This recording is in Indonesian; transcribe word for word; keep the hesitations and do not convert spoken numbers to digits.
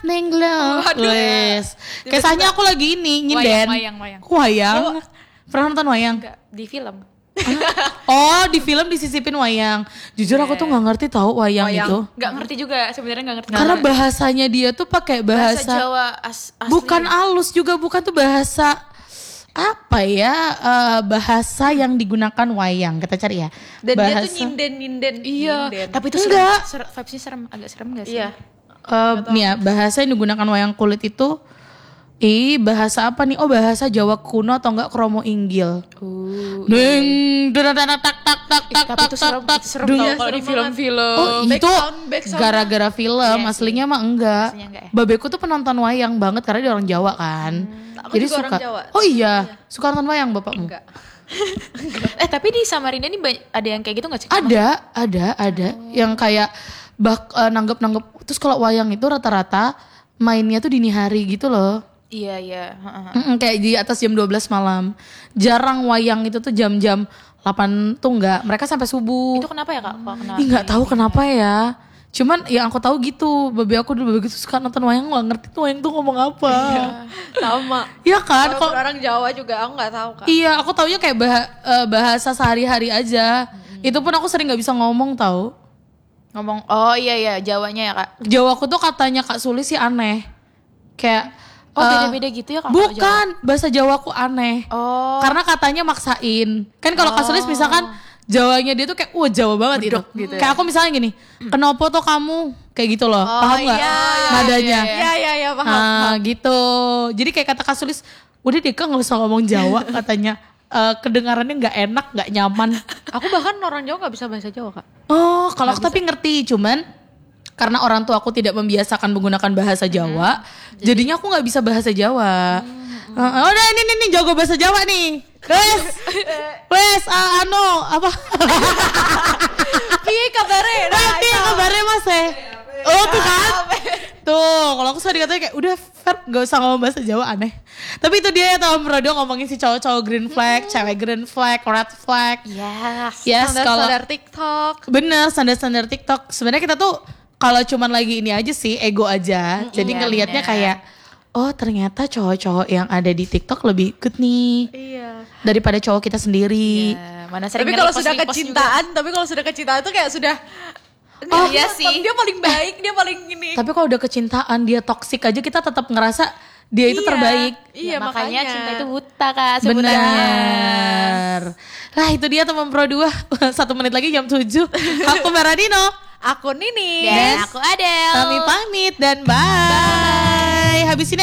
Nengglo. Wes. Kisahnya aku lagi ini nyinden. Wayang, wayang, Wayang. Pernah nonton wayang? Enggak, di film. Oh, di film disisipin wayang. Jujur yeah. aku tuh nggak ngerti tahu wayang, wayang itu. Nggak ngerti juga sebenarnya nggak ngerti. Karena bahasanya dia tuh pakai bahasa, bahasa Jawa as- asli. Bukan alus juga, bukan tuh bahasa apa ya? Uh, bahasa yang digunakan wayang. Kita cari ya. Dan bahasa... dia tuh nyinden-nyinden. Iya. Nyinden. Tapi itu enggak. Serem, vibes-nya serem, agak serem nggak sih? Iya. Uh, nih ya, bahasa yang digunakan wayang kulit itu Ih, bahasa apa nih? Oh, bahasa Jawa kuno atau enggak kromo inggil. Uh, Deng, tak tak tak tak tak tak tapi itu serem, itu serem tau kalau di film-film. Oh, itu gara-gara film, iya aslinya mah enggak. enggak ya? Babeku tuh penonton wayang banget karena dia orang Jawa kan. Hmm, Jadi juga suka. Orang Jawa. Oh iya, suka nonton wayang bapakmu? Enggak. Eh, tapi di Samarinda nih ada yang kayak gitu enggak sih? Ada, ada, ada oh. yang kayak bak uh, nanggep-nanggep. Terus kalau wayang itu rata-rata mainnya tuh dini hari gitu loh. Iya, iya. Mm-mm, kayak di atas jam dua belas malam. Jarang wayang itu tuh jam-jam delapan tuh enggak. Mereka sampai subuh. Itu kenapa ya, Kak? Kenapa? Ih, enggak tahu kenapa ya. Cuman yang aku tahu gitu, babi aku dulu babi gitu suka nonton wayang, enggak ngerti tuh wayang tuh ngomong apa. Iya, sama. Iya kan? Kalau orang Jawa juga aku enggak tahu kan. Iya, aku taunya kayak bah- bahasa sehari-hari aja. Hmm. Itu pun aku sering enggak bisa ngomong tahu. Ngomong. Oh iya iya, Jawanya ya, Kak. Jawaku tuh katanya Kak Suli sih aneh. Kayak oh beda-beda uh, gitu ya kalau bukan Jawa. Bahasa Jawaku aneh. Oh. Karena katanya maksain. Kan kalau oh. Kak Sulis misalkan Jawanya dia tuh kayak wah Jawa banget Bedok, gitu. gitu. Kayak aku misalnya gini, kenapa tuh kamu kayak gitu loh. Oh, paham nggak? Iya, nadanya. Iya iya iya paham. Nah, paham. gitu. Jadi kayak kata Kak Sulis, udah deh Kak nggak usah ngomong Jawa katanya. Uh, kedengarannya nggak enak, nggak nyaman. Aku bahkan orang Jawa nggak bisa bahasa Jawa, Kak. Oh, kalau aku tapi ngerti, cuman karena orang tua aku tidak membiasakan menggunakan bahasa Jawa, hmm. jadinya aku nggak bisa bahasa Jawa. Hmm. Uh, oh, nah ini nih, nih jago bahasa Jawa nih. Wes, wes, uh, ano apa? Iya kabare, nah, iya kabare mas eh. Oh tuh kan, tuh kalau aku suka dikatakan kayak udah Fer, gak usah ngomong bahasa Jawa aneh. Tapi itu dia ya Tom Brodo ngomongin si cowok-cowok green flag, hmm. cewek green flag, red flag. Yes, yes standar-standar TikTok. Bener, standar-standar TikTok. Sebenarnya kita tuh kalau cuman lagi ini aja sih, ego aja. Mm, jadi iya, ngelihatnya kayak, oh ternyata cowok-cowok yang ada di TikTok lebih good nih. Iya. Daripada cowok kita sendiri. Iya. Mana sering tapi kalau sudah kecintaan, juga. tapi kalau sudah kecintaan itu kayak sudah. Oh iya sih. Dia paling baik, dia paling ini. Tapi kalau udah kecintaan, dia toksik aja kita tetap ngerasa dia itu iya, terbaik. Iya, ya, makanya, makanya cinta itu buta Kak. Benar. Nah itu dia teman Pro dua. Satu menit lagi jam tujuh. Aku Meradino. Aku Nini. Dan aku Adel. Kami pamit dan bye. Bye. Habis ini